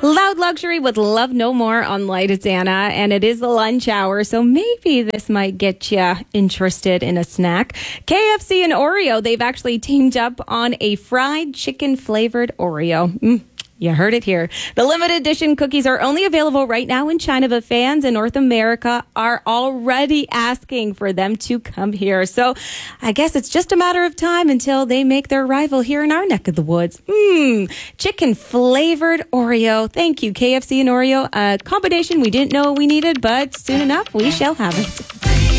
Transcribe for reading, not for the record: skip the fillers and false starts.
Loud Luxury with Love No More on Light. It's Anna, and it is the lunch hour, so maybe this might get you interested in a snack. KFC and Oreo, they've actually teamed up on a fried chicken flavored Oreo. You heard it here. The limited edition cookies are only available right now in China, but fans in North America are already asking for them to come here. So I guess it's just a matter of time until they make their arrival here in our neck of the woods. Chicken flavored Oreo. Thank you, KFC and Oreo. A combination we didn't know we needed, but soon enough we shall have it.